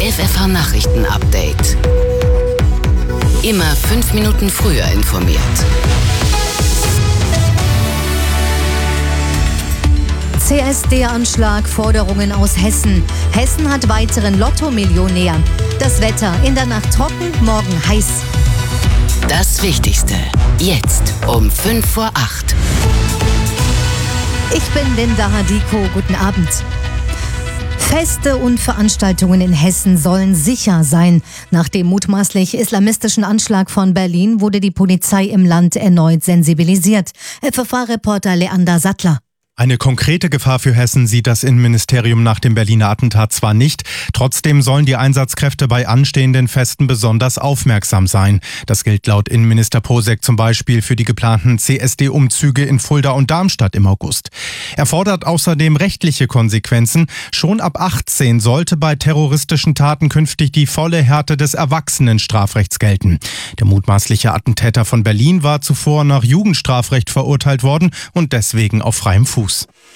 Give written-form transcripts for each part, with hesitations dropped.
FFH Nachrichten-Update. Immer 5 Minuten früher informiert. CSD-Anschlag, Forderungen aus Hessen. Hessen hat weiteren Lotto-Millionär. Das Wetter in der Nacht trocken, morgen heiß. Das Wichtigste, jetzt um 5 vor 8. Ich bin Linda Hadiko, guten Abend. Feste und Veranstaltungen in Hessen sollen sicher sein. Nach dem mutmaßlich islamistischen Anschlag von Berlin wurde die Polizei im Land erneut sensibilisiert. FFH-Reporter Leander Sattler. Eine konkrete Gefahr für Hessen sieht das Innenministerium nach dem Berliner Attentat zwar nicht, trotzdem sollen die Einsatzkräfte bei anstehenden Festen besonders aufmerksam sein. Das gilt laut Innenminister Posek zum Beispiel für die geplanten CSD-Umzüge in Fulda und Darmstadt im August. Er fordert außerdem rechtliche Konsequenzen. Schon ab 18 sollte bei terroristischen Taten künftig die volle Härte des Erwachsenenstrafrechts gelten. Der mutmaßliche Attentäter von Berlin war zuvor nach Jugendstrafrecht verurteilt worden und deswegen auf freiem Fuß.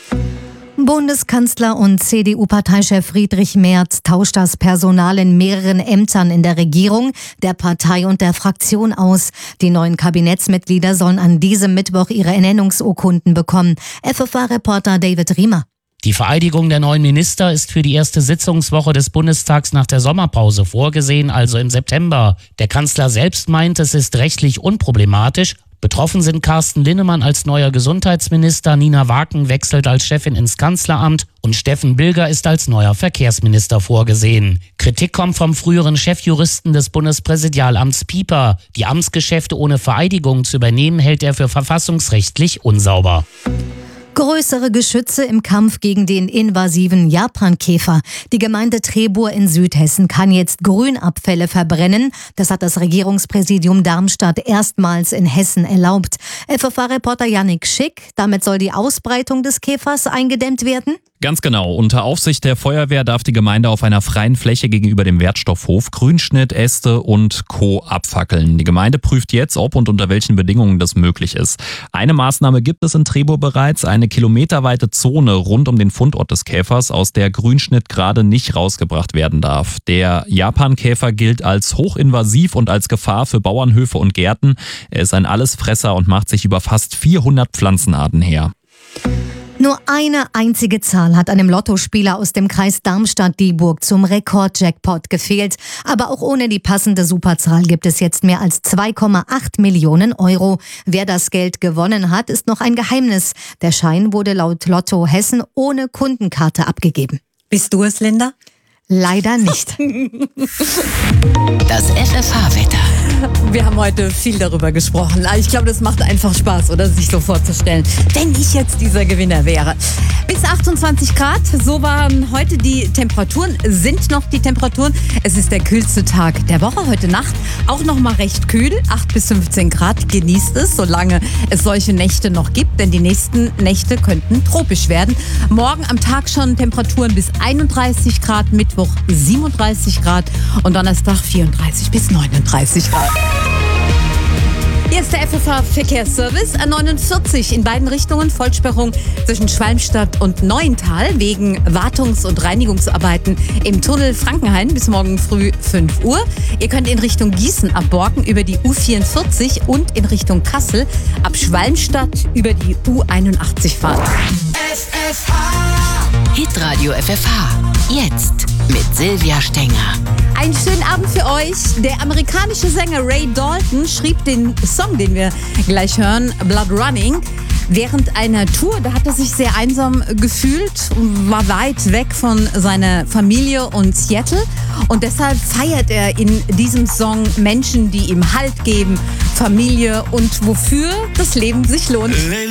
Bundeskanzler und CDU-Parteichef Friedrich Merz tauscht das Personal in mehreren Ämtern in der Regierung, der Partei und der Fraktion aus. Die neuen Kabinettsmitglieder sollen an diesem Mittwoch ihre Ernennungsurkunden bekommen. FFH-Reporter David Riemer. Die Vereidigung der neuen Minister ist für die erste Sitzungswoche des Bundestags nach der Sommerpause vorgesehen, also im September. Der Kanzler selbst meint, es ist rechtlich unproblematisch. Betroffen sind Carsten Linnemann als neuer Gesundheitsminister, Nina Waken wechselt als Chefin ins Kanzleramt und Steffen Bilger ist als neuer Verkehrsminister vorgesehen. Kritik kommt vom früheren Chefjuristen des Bundespräsidialamts Pieper. Die Amtsgeschäfte ohne Vereidigung zu übernehmen, hält er für verfassungsrechtlich unsauber. Größere Geschütze im Kampf gegen den invasiven Japankäfer. Die Gemeinde Trebur in Südhessen kann jetzt Grünabfälle verbrennen. Das hat das Regierungspräsidium Darmstadt erstmals in Hessen erlaubt. FFH-Reporter Yannick Schick, damit soll die Ausbreitung des Käfers eingedämmt werden? Ganz genau. Unter Aufsicht der Feuerwehr darf die Gemeinde auf einer freien Fläche gegenüber dem Wertstoffhof Grünschnitt, Äste und Co. abfackeln. Die Gemeinde prüft jetzt, ob und unter welchen Bedingungen das möglich ist. Eine Maßnahme gibt es in Trebur bereits, eine kilometerweite Zone rund um den Fundort des Käfers, aus der Grünschnitt gerade nicht rausgebracht werden darf. Der Japankäfer gilt als hochinvasiv und als Gefahr für Bauernhöfe und Gärten. Er ist ein Allesfresser und macht sich über fast 400 Pflanzenarten her. Nur eine einzige Zahl hat einem Lottospieler aus dem Kreis Darmstadt-Dieburg zum Rekordjackpot gefehlt. Aber auch ohne die passende Superzahl gibt es jetzt mehr als 2,8 Millionen Euro. Wer das Geld gewonnen hat, ist noch ein Geheimnis. Der Schein wurde laut Lotto Hessen ohne Kundenkarte abgegeben. Bist du es, Linda? Leider nicht. Das FFH-Wetter. Wir haben heute viel darüber gesprochen. Ich glaube, das macht einfach Spaß, oder sich so vorzustellen, wenn ich jetzt dieser Gewinner wäre. Bis 28 Grad, so waren heute die Temperaturen, sind noch die Temperaturen. Es ist der kühlste Tag der Woche heute Nacht. Auch noch mal recht kühl, 8 bis 15 Grad. Genießt es, solange es solche Nächte noch gibt, denn die nächsten Nächte könnten tropisch werden. Morgen am Tag schon Temperaturen bis 31 Grad, Mittwoch 37 Grad und Donnerstag 34 bis 39 Grad. Hier ist der FFH-Verkehrsservice. A49 in beiden Richtungen. Vollsperrung zwischen Schwalmstadt und Neuental wegen Wartungs- und Reinigungsarbeiten im Tunnel Frankenhain bis morgen früh 5 Uhr. Ihr könnt in Richtung Gießen ab Borken über die U44 und in Richtung Kassel ab Schwalmstadt über die U81 fahren. Hitradio FFH. Jetzt mit Silvia Stenger. Einen schönen Abend für euch. Der amerikanische Sänger Ray Dalton schrieb den Song, den wir gleich hören, Blood Running, während einer Tour. Da hat er sich sehr einsam gefühlt, war weit weg von seiner Familie und Seattle. Und deshalb feiert er in diesem Song Menschen, die ihm Halt geben, Familie und wofür das Leben sich lohnt.